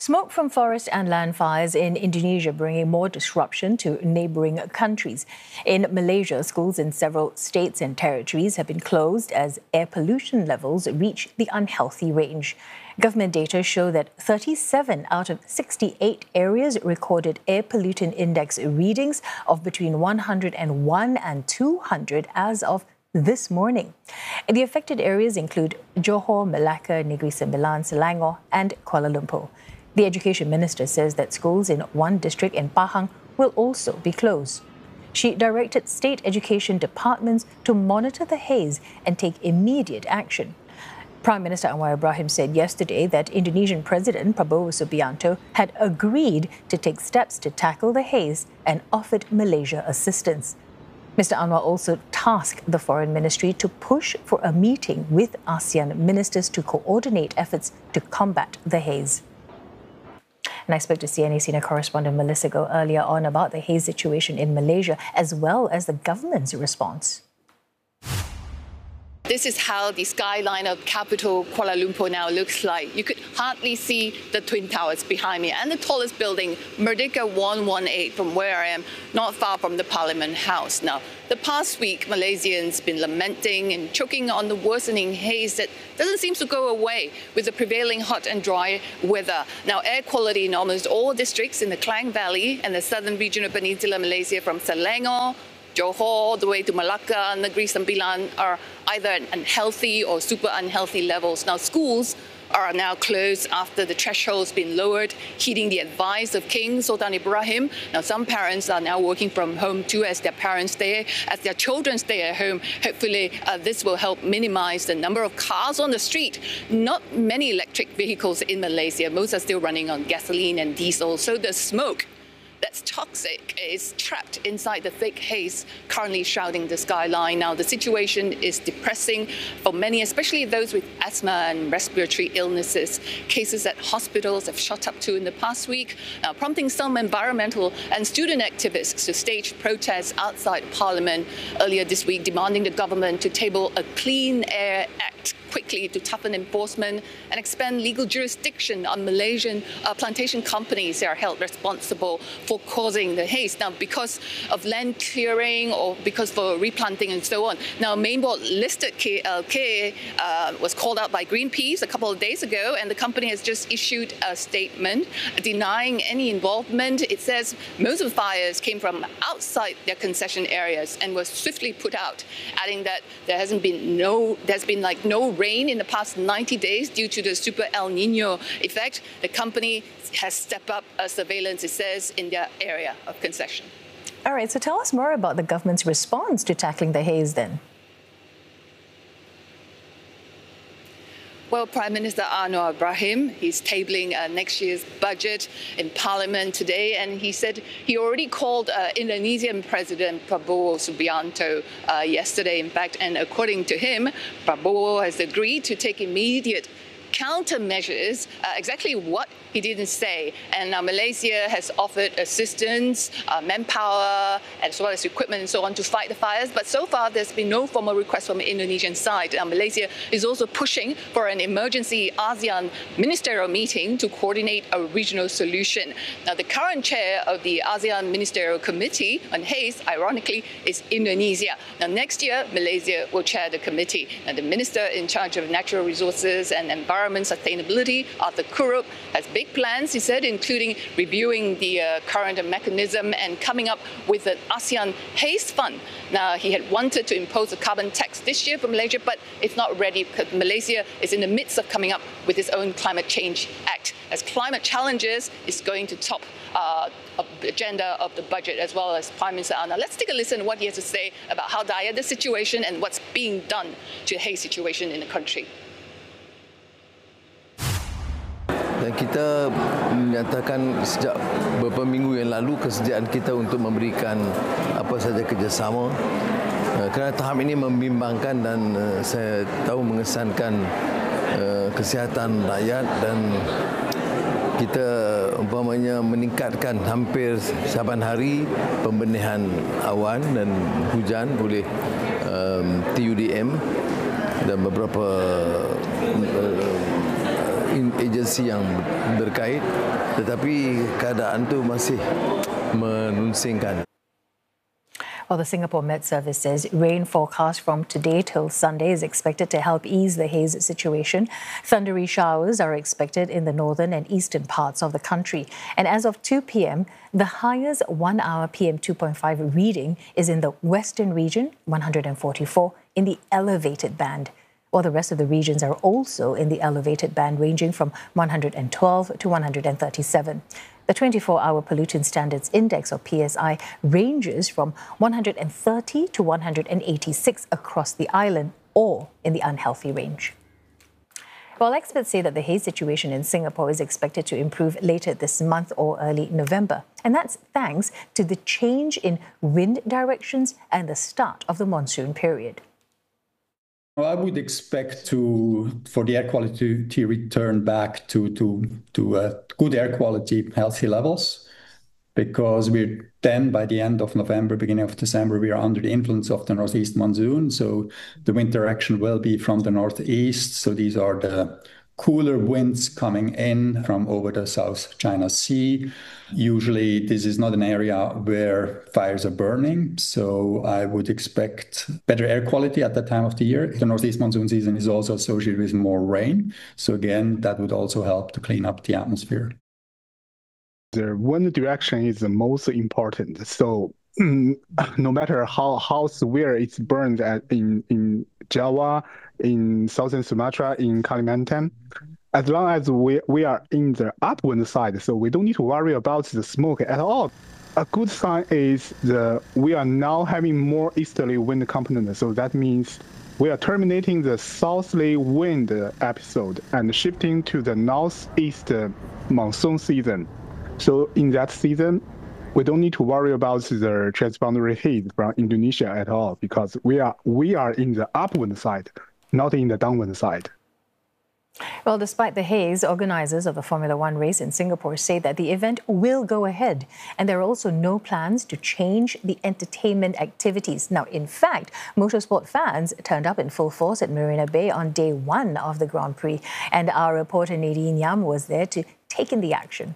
Smoke from forest and land fires in Indonesia bringing more disruption to neighbouring countries. In Malaysia, schools in several states and territories have been closed as air pollution levels reach the unhealthy range. Government data show that 37 out of 68 areas recorded air pollutant index readings of between 101 and 200 as of this morning. The affected areas include Johor, Malacca, Negeri Sembilan, Selangor and Kuala Lumpur. The Education Minister says that schools in one district in Pahang will also be closed. She directed state education departments to monitor the haze and take immediate action. Prime Minister Anwar Ibrahim said yesterday that Indonesian President Prabowo Subianto had agreed to take steps to tackle the haze and offered Malaysia assistance. Mr. Anwar also tasked the Foreign Ministry to push for a meeting with ASEAN ministers to coordinate efforts to combat the haze. And I spoke to CNA senior correspondent Melissa Goh earlier on about the haze situation in Malaysia as well as the government's response. This is how the skyline of capital Kuala Lumpur now looks like. You could hardly see the Twin Towers behind me and the tallest building, Merdeka 118, from where I am, not far from the Parliament House. Now, the past week, Malaysians been lamenting and choking on the worsening haze that doesn't seem to go away with the prevailing hot and dry weather. Now, air quality in almost all districts in the Klang Valley and the southern region of Peninsular Malaysia from Selangor, Johor, all the way to Malacca, Negeri Sembilan are either at unhealthy or super unhealthy levels. Now, schools are now closed after the threshold's been lowered, heeding the advice of King Sultan Ibrahim. Now, some parents are now working from home too as their children stay at home. Hopefully, this will help minimize the number of cars on the street. Not many electric vehicles in Malaysia. Most are still running on gasoline and diesel. So the smoke that's toxic is trapped inside the thick haze currently shrouding the skyline. Now, the situation is depressing for many, especially those with asthma and respiratory illnesses. Cases at hospitals have shot up too in the past week, prompting some environmental and student activists to stage protests outside Parliament earlier this week, demanding the government to table a Clean Air Act quickly to toughen enforcement and expand legal jurisdiction on Malaysian plantation companies that are held responsible for causing the haze. Now, because of land clearing or because for replanting and so on. Now, Mainboard listed KLK was called out by Greenpeace a couple of days ago, and the company has just issued a statement denying any involvement. It says most of the fires came from outside their concession areas and was swiftly put out, adding that there's been no rain in the past 90 days due to the Super El Nino effect. The company has stepped up surveillance, it says, in their area of concession. All right, so tell us more about the government's response to tackling the haze then. Well, Prime Minister Anwar Ibrahim, he's tabling next year's budget in Parliament today, and he said he already called Indonesian President Prabowo Subianto yesterday, in fact, and according to him, Prabowo has agreed to take immediate countermeasures, exactly what he didn't say. And Malaysia has offered assistance, manpower, as well as equipment and so on to fight the fires. But so far, there's been no formal request from the Indonesian side. Malaysia is also pushing for an emergency ASEAN ministerial meeting to coordinate a regional solution. Now, the current chair of the ASEAN Ministerial Committee on Haze, ironically, is Indonesia. Now, next year, Malaysia will chair the committee. Now, the minister in charge of natural resources and environment sustainability, Arthur Kurup, has big plans, he said, including reviewing the current mechanism and coming up with an ASEAN Haze Fund. Now, he had wanted to impose a carbon tax this year for Malaysia, but it's not ready because Malaysia is in the midst of coming up with its own Climate Change Act, as climate challenges is going to top the agenda of the budget, as well as Prime Minister Anwar. Let's take a listen to what he has to say about how dire the situation and what's being done to the haze situation in the country. Dan kita menyatakan sejak beberapa minggu yang lalu kesediaan kita untuk memberikan apa saja kerjasama kerana tahap ini membimbangkan dan saya tahu mengesankan kesihatan rakyat, dan kita umpamanya meningkatkan hampir saban hari pembenihan awan dan hujan oleh TUDM dan beberapa agensi yang berkait, tetapi keadaan tu masih menunsingkan. Well, the Singapore Met Service says rain forecast from today till Sunday is expected to help ease the haze situation. Thundery showers are expected in the northern and eastern parts of the country. And as of 2 p.m., the highest 1-hour PM 2.5 reading is in the western region, 144, in the elevated band. While the rest of the regions are also in the elevated band, ranging from 112 to 137. The 24-hour Pollutant Standards Index, or PSI, ranges from 130 to 186 across the island, or in the unhealthy range. Well, experts say that the haze situation in Singapore is expected to improve later this month or early November. And that's thanks to the change in wind directions and the start of the monsoon period. Well, I would expect for the air quality to return back to good air quality, healthy levels, because we're then, by the end of November, beginning of December, we are under the influence of the northeast monsoon. So the wind direction will be from the northeast. So these are the cooler winds coming in from over the South China Sea. Usually this is not an area where fires are burning, so I would expect better air quality at that time of the year. The northeast monsoon season is also associated with more rain, so again, that would also help to clean up the atmosphere. The wind direction is the most important. So no matter how severe it's burned in Java, in southern Sumatra, in Kalimantan, as long as we are in the upwind side, so we don't need to worry about the smoke at all. A good sign is we are now having more easterly wind component. So that means we are terminating the southerly wind episode and shifting to the northeast monsoon season. So in that season, we don't need to worry about the transboundary haze from Indonesia at all, because we are in the upwind side, not in the downwind side. Well, despite the haze, organizers of the Formula One race in Singapore say that the event will go ahead, and there are also no plans to change the entertainment activities. Now, in fact, motorsport fans turned up in full force at Marina Bay on day one of the Grand Prix, and our reporter Nadine Yam was there to take in the action.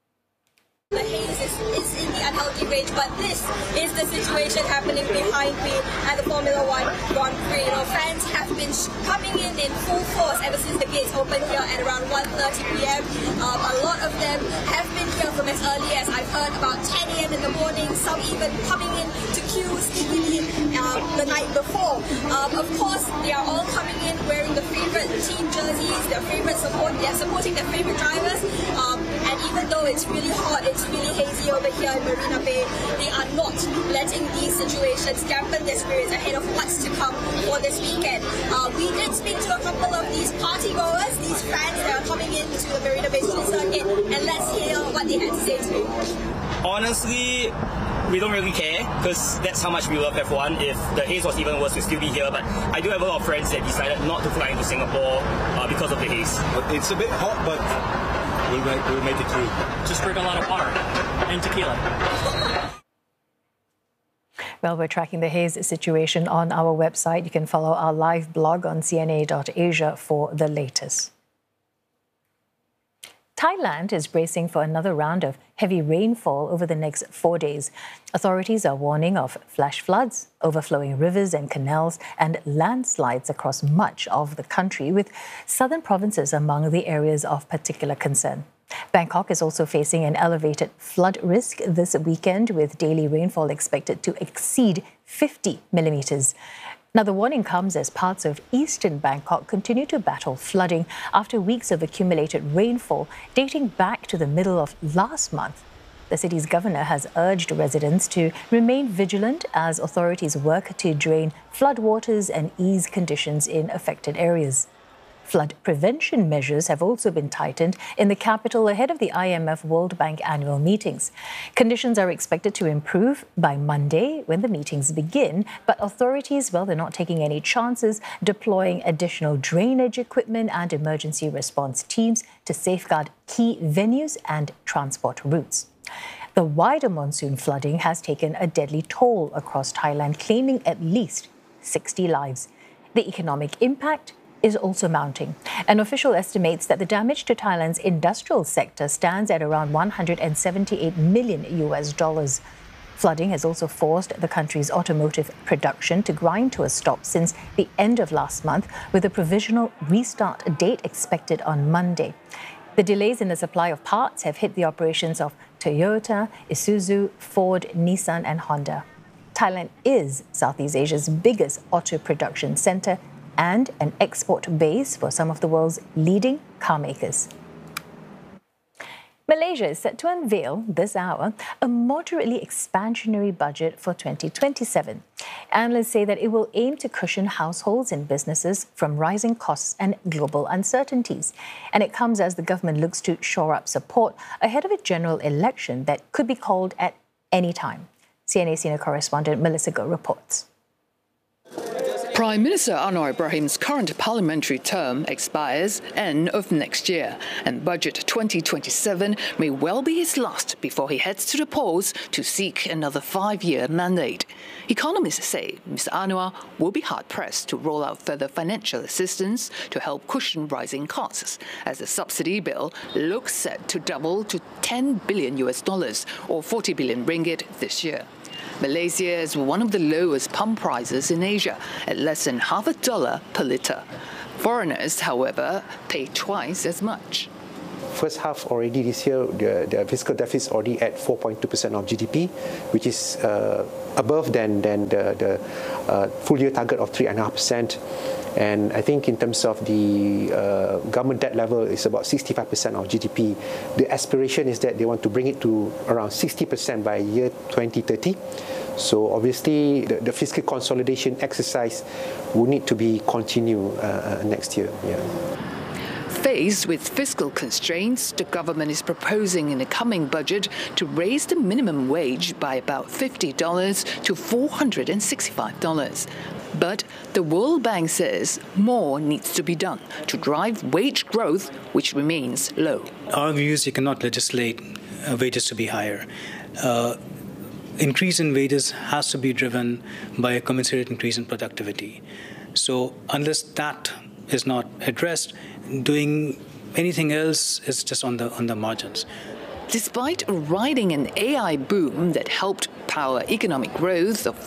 The haze is in the unhealthy range, but this is the situation happening behind me at the Formula One Grand Prix. Fans have been coming in full force ever since the gates opened here at around 1:30 p.m. A lot of them have been here from as early as I've heard about 10 a.m. in the morning, some even coming in to queues even the night before. Of course, they are all coming in wearing the favorite team jerseys, they're supporting their favorite drivers, and even though it's really hot, it's really hazy over here in Marina Bay, they are not letting these situations dampen their spirits ahead of what's to come for this weekend. We did speak to a couple of these party goers, these fans that are coming into the Marina Bay circuit, and let's hear what they had to say to me. Honestly, we don't really care, because that's how much we love F1. If the haze was even worse, we'd still be here. But I do have a lot of friends that decided not to fly into Singapore because of the haze. It's a bit hot, but we'll make it through. Just drink a lot of water and tequila. Well, we're tracking the haze situation on our website. You can follow our live blog on cna.asia for the latest. Thailand is bracing for another round of heavy rainfall over the next 4 days. Authorities are warning of flash floods, overflowing rivers and canals, and landslides across much of the country, with southern provinces among the areas of particular concern. Bangkok is also facing an elevated flood risk this weekend, with daily rainfall expected to exceed 50 millimetres. Now, the warning comes as parts of eastern Bangkok continue to battle flooding after weeks of accumulated rainfall dating back to the middle of last month. The city's governor has urged residents to remain vigilant as authorities work to drain floodwaters and ease conditions in affected areas. Flood prevention measures have also been tightened in the capital ahead of the IMF World Bank annual meetings. Conditions are expected to improve by Monday when the meetings begin, but authorities, well, they're not taking any chances, deploying additional drainage equipment and emergency response teams to safeguard key venues and transport routes. The wider monsoon flooding has taken a deadly toll across Thailand, claiming at least 60 lives. The economic impact is also mounting. An official estimates that the damage to Thailand's industrial sector stands at around $178 million. Flooding has also forced the country's automotive production to grind to a stop since the end of last month, with a provisional restart date expected on Monday. The delays in the supply of parts have hit the operations of Toyota, Isuzu, Ford, Nissan and Honda. Thailand is Southeast Asia's biggest auto production center and an export base for some of the world's leading car makers. Malaysia is set to unveil this hour a moderately expansionary budget for 2027. Analysts say that it will aim to cushion households and businesses from rising costs and global uncertainties. And it comes as the government looks to shore up support ahead of a general election that could be called at any time. CNA senior correspondent Melissa Goh reports. Prime Minister Anwar Ibrahim's current parliamentary term expires end of next year, and Budget 2027 may well be his last before he heads to the polls to seek another 5-year mandate. Economists say Mr. Anwar will be hard-pressed to roll out further financial assistance to help cushion rising costs, as the subsidy bill looks set to double to $10 billion or 40 billion ringgit this year. Malaysia has one of the lowest pump prices in Asia, at less than $0.50 per litre. Foreigners, however, pay twice as much. First half already this year, the fiscal deficit is already at 4.2% of GDP, which is above than the full year target of 3.5%. And I think in terms of the government debt level, it's about 65% of GDP. The aspiration is that they want to bring it to around 60% by year 2030. So obviously, the fiscal consolidation exercise will need to be continued next year. Yeah. Faced with fiscal constraints, the government is proposing in the coming budget to raise the minimum wage by about $50 to $465. But the World Bank says more needs to be done to drive wage growth, which remains low. Our view is you cannot legislate wages to be higher. Increase in wages has to be driven by a commensurate increase in productivity. So unless that is not addressed, doing anything else is just on the margins. Despite riding an AI boom that helped power economic growth of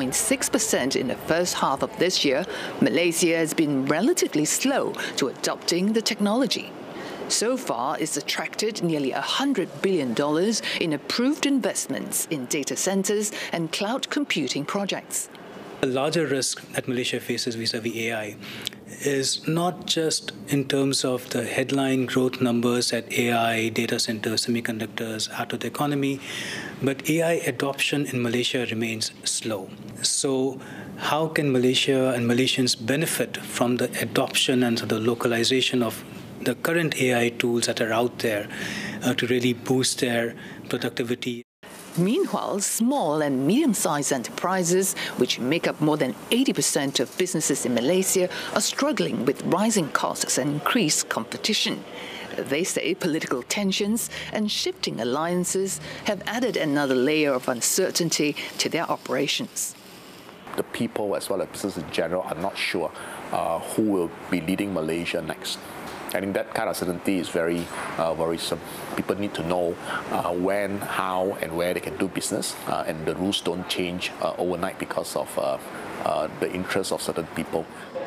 5.6% in the first half of this year, Malaysia has been relatively slow to adopting the technology. So far, it's attracted nearly $100 billion in approved investments in data centers and cloud computing projects. The larger risk that Malaysia faces vis-a-vis AI is not just in terms of the headline growth numbers that AI, data centers, semiconductors add to the economy, but AI adoption in Malaysia remains slow. So how can Malaysia and Malaysians benefit from the adoption and the localization of the current AI tools that are out there to really boost their productivity? Meanwhile, small and medium-sized enterprises, which make up more than 80% of businesses in Malaysia, are struggling with rising costs and increased competition. They say political tensions and shifting alliances have added another layer of uncertainty to their operations. The people, as well as business in general, are not sure who will be leading Malaysia next. I think that kind of certainty is very worrisome. People need to know when, how, and where they can do business, and the rules don't change overnight because of the interests of certain people.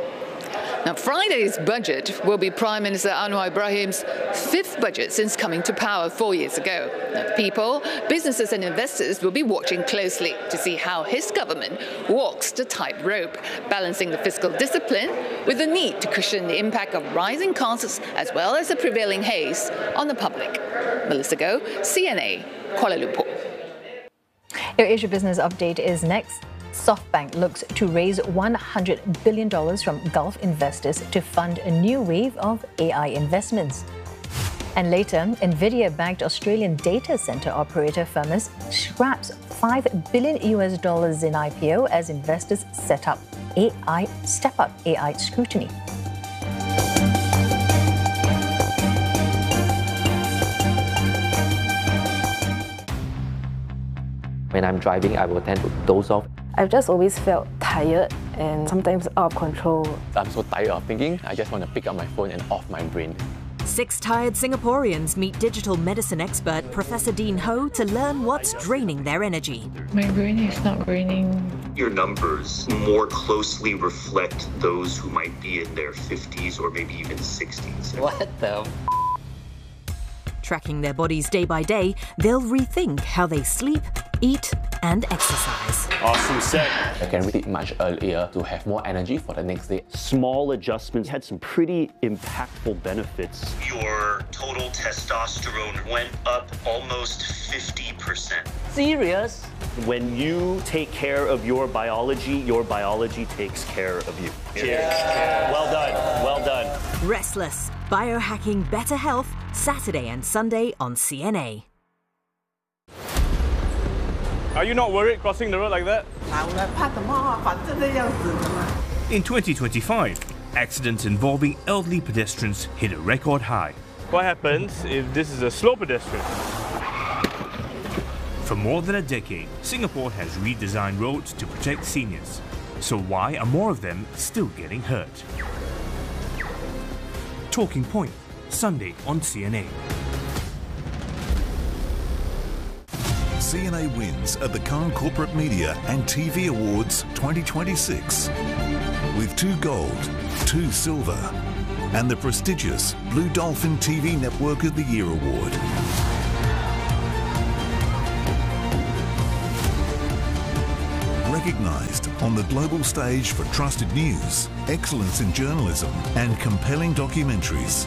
Now, Friday's budget will be Prime Minister Anwar Ibrahim's 5th budget since coming to power 4 years ago. Now, people, businesses and investors will be watching closely to see how his government walks the tightrope, balancing the fiscal discipline with the need to cushion the impact of rising costs as well as the prevailing haze on the public. Melissa Goh, CNA, Kuala Lumpur. Your Asia Business Update is next. SoftBank looks to raise $100 billion from Gulf investors to fund a new wave of AI investments. And later, NVIDIA-backed Australian data center operator Firmus scraps $5 billion in IPO as investors step up AI scrutiny. When I'm driving, I will tend to doze off. I've just always felt tired and sometimes out of control. I'm so tired of thinking, I just want to pick up my phone and off my brain. 6 tired Singaporeans meet digital medicine expert Professor Dean Ho to learn what's draining their energy. My brain is not draining. Your numbers more closely reflect those who might be in their 50s or maybe even 60s. What the? Tracking their bodies day by day, they'll rethink how they sleep, eat, and exercise. Awesome set. I can read it much earlier to have more energy for the next day. Small adjustments had some pretty impactful benefits. Your total testosterone went up almost 50%. Serious? When you take care of your biology takes care of you. Cheers. Well done. Well done. Restless. Biohacking Better Health, Saturday and Sunday on CNA. Are you not worried crossing the road like that? In 2025, accidents involving elderly pedestrians hit a record high. What happens if this is a slow pedestrian? For more than a decade, Singapore has redesigned roads to protect seniors. So why are more of them still getting hurt? Talking Point, Sunday on CNA. CNA wins at the Cannes Corporate Media and TV Awards 2026 with 2 gold, 2 silver, and the prestigious Blue Dolphin TV Network of the Year Award. Recognised on the global stage for trusted news, excellence in journalism, and compelling documentaries.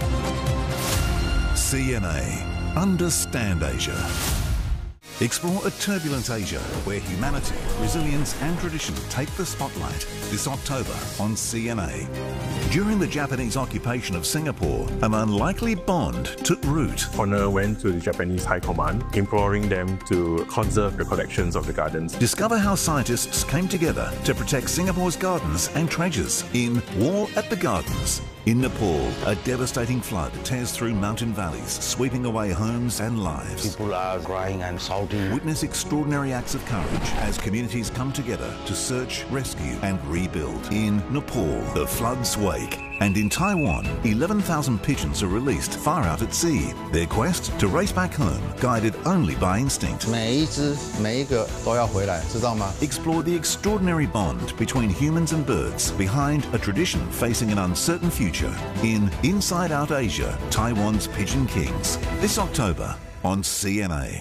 CNA. Understand Asia. Explore a turbulent Asia where humanity, resilience and tradition take the spotlight this October on CNA. During the Japanese occupation of Singapore, an unlikely bond took root. Honor went to the Japanese High Command, imploring them to conserve the collections of the gardens. Discover how scientists came together to protect Singapore's gardens and treasures in War at the Gardens. In Nepal, a devastating flood tears through mountain valleys, sweeping away homes and lives. People are crying and shouting. Witness extraordinary acts of courage as communities come together to search, rescue and rebuild. In Nepal, the floods wake. And in Taiwan, 11,000 pigeons are released far out at sea. Their quest to race back home, guided only by instinct. 每一只每一个都要回来，知道吗？ Explore the extraordinary bond between humans and birds behind a tradition facing an uncertain future in Inside Out Asia, Taiwan's Pigeon Kings. This October on CNA.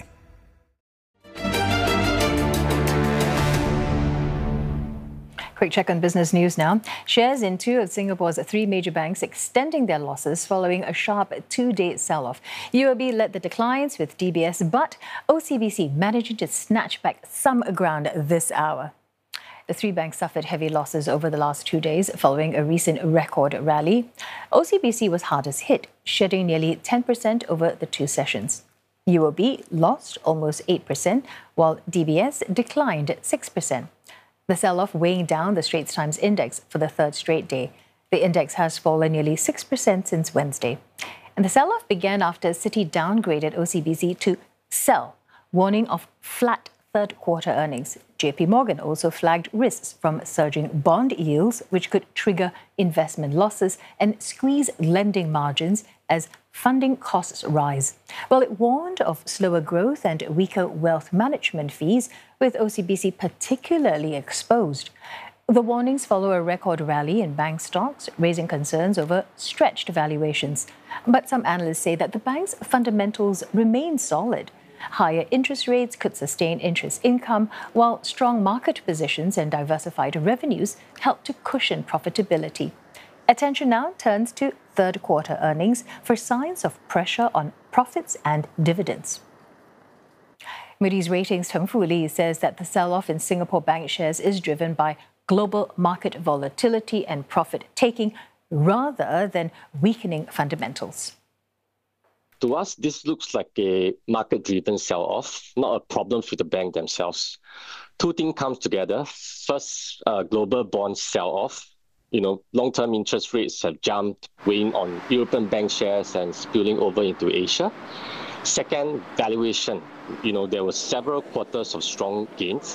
Quick check on business news now. Shares in 2 of Singapore's 3 major banks extending their losses following a sharp 2-day sell-off. UOB led the declines with DBS, but OCBC managing to snatch back some ground this hour. The 3 banks suffered heavy losses over the last 2 days following a recent record rally. OCBC was hardest hit, shedding nearly 10% over the 2 sessions. UOB lost almost 8%, while DBS declined 6%. The sell-off weighing down the Straits Times Index for the 3rd straight day. The index has fallen nearly 6% since Wednesday. And the sell-off began after Citi downgraded OCBC to sell, warning of flat 3rd quarter earnings. JP Morgan also flagged risks from surging bond yields, which could trigger investment losses and squeeze lending margins as funding costs rise. Well, it warned of slower growth and weaker wealth management fees, with OCBC particularly exposed. The warnings follow a record rally in bank stocks, raising concerns over stretched valuations. But some analysts say that the bank's fundamentals remain solid. Higher interest rates could sustain interest income, while strong market positions and diversified revenues help to cushion profitability. Attention now turns to 3rd quarter earnings for signs of pressure on profits and dividends. Moody's Ratings' Teng Fu Lee says that the sell-off in Singapore bank shares is driven by global market volatility and profit-taking rather than weakening fundamentals. To us, this looks like a market-driven sell-off, not a problem with the bank themselves. 2 things come together. First, global bond sell-off. Long-term interest rates have jumped, weighing on European bank shares and spilling over into Asia. Second, valuation. There were several quarters of strong gains.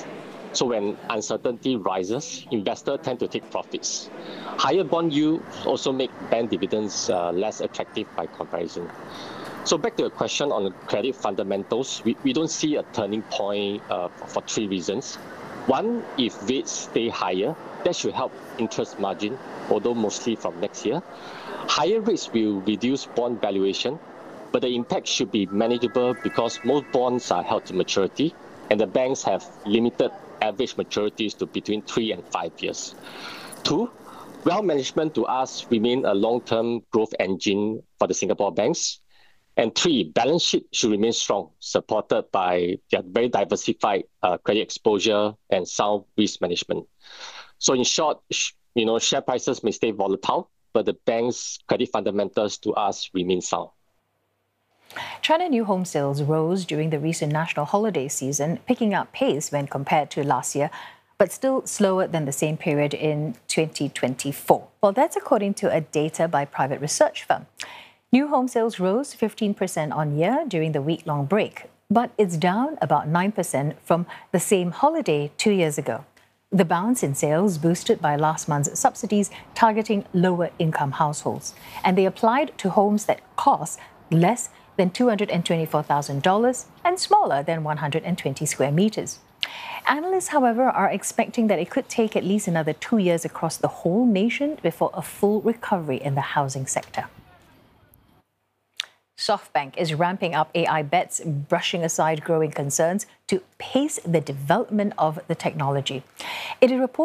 So when uncertainty rises, investors tend to take profits. Higher bond yields also make bank dividends less attractive by comparison. So back to the question on credit fundamentals, we don't see a turning point for three reasons. One, if rates stay higher, that should help interest margin, although mostly from next year. Higher rates will reduce bond valuation, but the impact should be manageable because most bonds are held to maturity, and the banks have limited average maturities to between 3 and 5 years. Two, wealth management to us remain a long-term growth engine for the Singapore banks. And three, balance sheet should remain strong, supported by their very diversified credit exposure and sound risk management. So in short, share prices may stay volatile, but the bank's credit fundamentals to us remain sound. China new home sales rose during the recent national holiday season, picking up pace when compared to last year, but still slower than the same period in 2024. Well, that's according to a data by private research firm. New home sales rose 15% on year during the week-long break, but it's down about 9% from the same holiday 2 years ago. The bounce in sales boosted by last month's subsidies targeting lower-income households, and they applied to homes that cost less than $224,000 and smaller than 120 square meters. Analysts, however, are expecting that it could take at least another 2 years across the whole nation before a full recovery in the housing sector. SoftBank is ramping up AI bets, brushing aside growing concerns to pace the development of the technology. It is reported